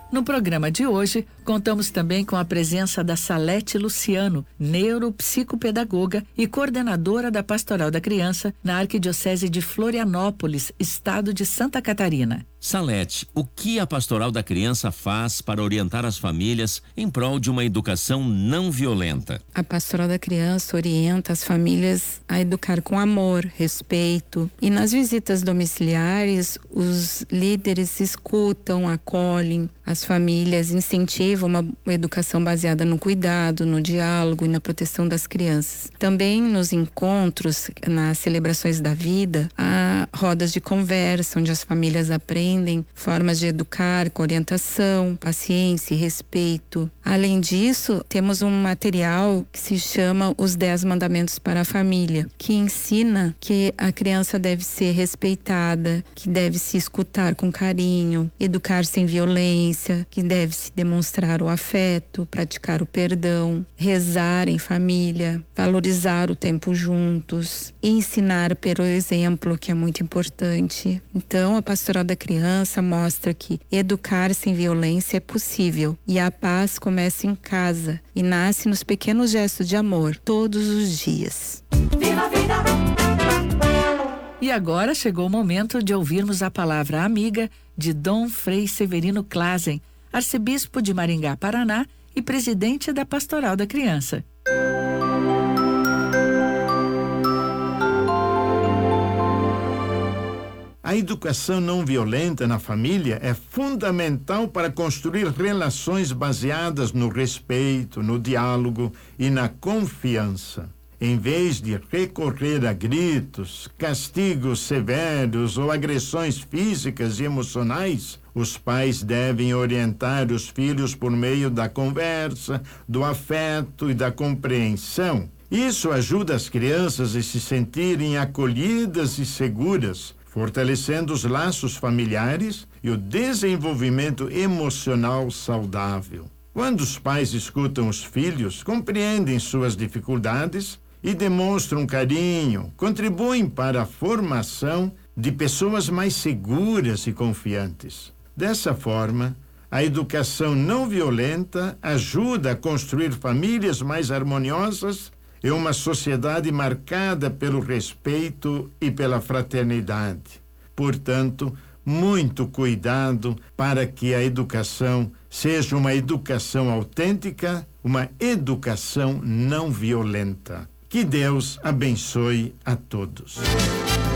No programa de hoje, contamos também com a presença da Salete Luciano, neuropsicopedagoga e coordenadora da Pastoral da Criança na Arquidiocese de Florianópolis, estado de Santa Catarina. Salete, o que a Pastoral da Criança faz para orientar as famílias em prol de uma educação não violenta? A Pastoral da Criança orienta as famílias a educar com amor, respeito, e nas visitas domiciliares, os líderes escutam, acolhem as famílias, incentivam uma educação baseada no cuidado, no diálogo e na proteção das crianças. Também nos encontros, nas celebrações da vida, há rodas de conversa, onde as famílias aprendem formas de educar com orientação, paciência e respeito. Além disso, temos um material que se chama Os 10 Mandamentos para a Família, que ensina que a criança deve ser respeitada, que deve se escutar com carinho, educar sem violência, que deve se demonstrar o afeto, praticar o perdão, rezar em família, valorizar o tempo juntos, ensinar pelo exemplo, que é muito importante. Então, a Pastoral da Criança mostra que educar sem violência é possível e a paz começa em casa e nasce nos pequenos gestos de amor, todos os dias. Viva a vida! E agora chegou o momento de ouvirmos a palavra amiga de Dom Frei Severino Clasen, arcebispo de Maringá, Paraná e presidente da Pastoral da Criança. A educação não violenta na família é fundamental para construir relações baseadas no respeito, no diálogo e na confiança. Em vez de recorrer a gritos, castigos severos ou agressões físicas e emocionais, os pais devem orientar os filhos por meio da conversa, do afeto e da compreensão. Isso ajuda as crianças a se sentirem acolhidas e seguras, fortalecendo os laços familiares e o desenvolvimento emocional saudável. Quando os pais escutam os filhos, compreendem suas dificuldades e demonstram carinho, contribuem para a formação de pessoas mais seguras e confiantes. Dessa forma, a educação não violenta ajuda a construir famílias mais harmoniosas e uma sociedade marcada pelo respeito e pela fraternidade. Portanto, muito cuidado para que a educação seja uma educação autêntica, uma educação não violenta. Que Deus abençoe a todos.